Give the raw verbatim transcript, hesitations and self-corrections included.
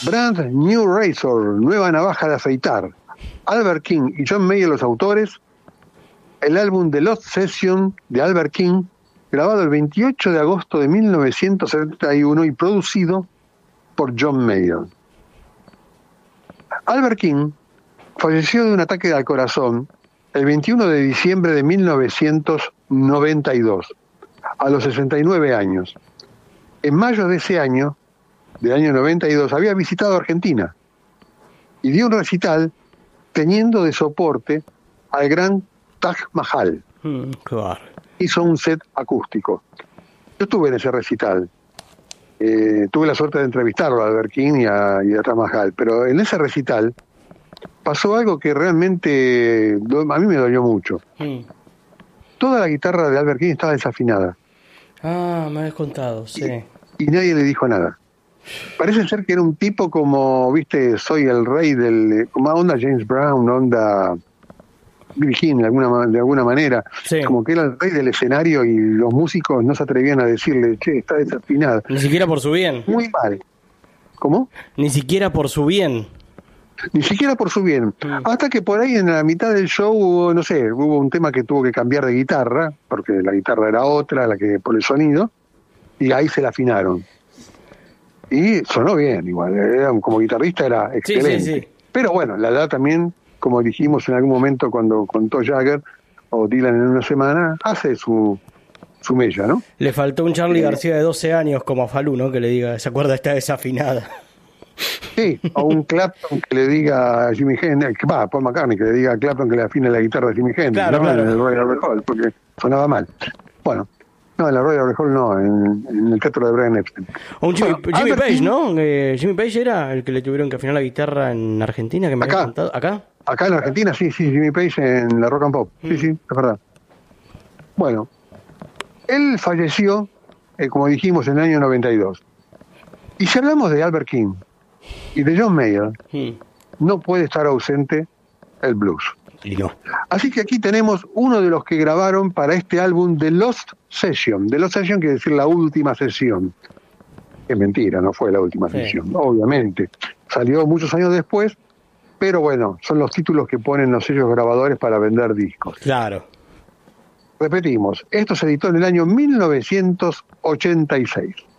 Brand New Razor, nueva navaja de afeitar. Albert King y John Mayer los autores. El álbum The Lost Session de Albert King, grabado el veintiocho de agosto de mil novecientos setenta y uno y producido por John Mayer. Albert King falleció de un ataque al corazón el veintiuno de diciembre de mil novecientos noventa y dos, a los sesenta y nueve años. En mayo de ese año, del año noventa y dos, había visitado Argentina y dio un recital teniendo de soporte al gran Taj Mahal. Mm, claro. Hizo un set acústico. Yo estuve en ese recital. Eh, tuve la suerte de entrevistarlo a Albert King y a, y a Taj Mahal, pero en ese recital pasó algo que realmente a mí me dolió mucho. Mm. Toda la guitarra de Albert King estaba desafinada. Ah, me habías contado, sí. Y, y nadie le dijo nada. Parece ser que era un tipo como, viste, soy el rey del... como onda James Brown, onda B B King de alguna, de alguna manera. Sí. Como que era el rey del escenario y los músicos no se atrevían a decirle, che, está desafinado. Ni siquiera por su bien. Muy mal. ¿Cómo? Ni siquiera por su bien. Ni siquiera por su bien. Mm. Hasta que por ahí en la mitad del show hubo, no sé, hubo un tema que tuvo que cambiar de guitarra, porque la guitarra era otra, la que por el sonido, y ahí se la afinaron. Y sonó bien, igual, era, como guitarrista era excelente. Sí, sí, sí. Pero bueno, la edad también, como dijimos en algún momento cuando contó Jagger o Dylan en una semana, hace su, su mella, ¿no? Le faltó un Charly eh, García de doce años como a Falú, ¿no? Que le diga, ¿se acuerda? Está desafinada. Sí, o un Clapton que le diga a Jimi Hendrix, va, Paul McCartney que le diga a Clapton que le afine la guitarra de Jimi Hendrix, claro, ¿no? Claro. En el Royal Albert Hall, porque sonaba mal. Bueno, no, en la Royal Albert Hall no, en, en el teatro de Brian Epstein. O un Jimmy, bueno, Jimmy Page, ¿no? Eh, Jimmy Page era el que le tuvieron que afinar la guitarra en Argentina, que me acá, habías contado. ¿Acá? Acá en Argentina, sí, sí, Jimmy Page en la Rock and Pop. Sí, mm. sí, es verdad. Bueno, él falleció, eh, como dijimos, en el año noventa y dos. Y si hablamos de Albert King y de John Mayer, mm. no puede estar ausente el blues. Y no. Así que aquí tenemos uno de los que grabaron para este álbum The Lost Session. The Lost Session quiere decir la última sesión. Es mentira, no fue la última sí. sesión, obviamente. Salió muchos años después, pero bueno, son los títulos que ponen los sellos grabadores para vender discos. Claro. Repetimos, esto se editó en el año mil novecientos ochenta y seis.